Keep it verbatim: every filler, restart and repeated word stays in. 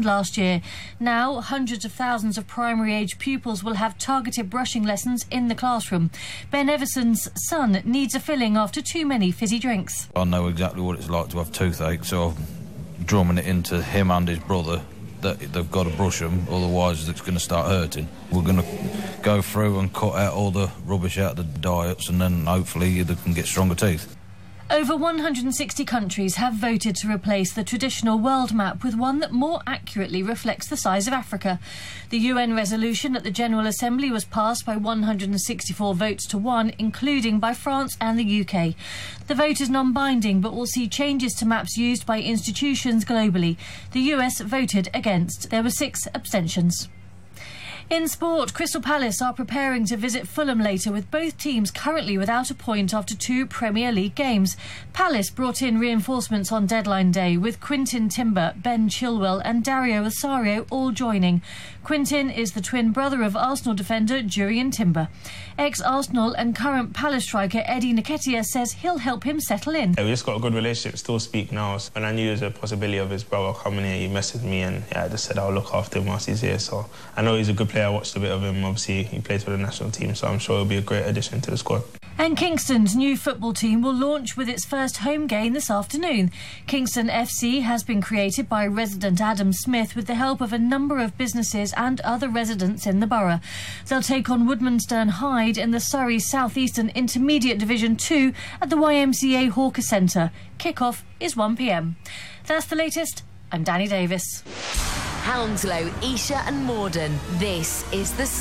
banned last year. Now, hundreds of thousands of primary-age pupils will have targeted brushing lessons in the classroom. Ben Everson's son needs a filling after too many fizzy drinks. I know exactly what it's like to have toothache, so I'm drumming it into him and his brother that they've got to brush them, otherwise it's going to start hurting. We're going to go through and cut out all the rubbish out of the diets, and then hopefully they can get stronger teeth. Over one hundred sixty countries have voted to replace the traditional world map with one that more accurately reflects the size of Africa. The U N resolution at the General Assembly was passed by one hundred sixty-four votes to one, including by France and the U K. The vote is non-binding but will see changes to maps used by institutions globally. The U S voted against. There were six abstentions. In sport, Crystal Palace are preparing to visit Fulham later, with both teams currently without a point after two Premier League games. Palace brought in reinforcements on deadline day, with Quintin Timber, Ben Chilwell and Dario Osorio all joining. Quintin is the twin brother of Arsenal defender Jurrien Timber. Ex-Arsenal and current Palace striker Eddie Nketiah says he'll help him settle in. Yeah, we just got a good relationship, still speak now. When I knew there was a possibility of his brother coming here, he messaged me and yeah, I just said I'll look after him whilst he's here. So I know he's a good player. I watched a bit of him. Obviously, he plays for the national team, so I'm sure he'll be a great addition to the squad. And Kingston's new football team will launch with its first home game this afternoon. Kingston F C has been created by resident Adam Smith with the help of a number of businesses and other residents in the borough. They'll take on Woodmansterne Hyde in the Surrey South Eastern Intermediate Division two at the Y M C A Hawker Centre. Kick-off is one p m. That's the latest. I'm Danny Davis. Hounslow, Esher and Morden. This is the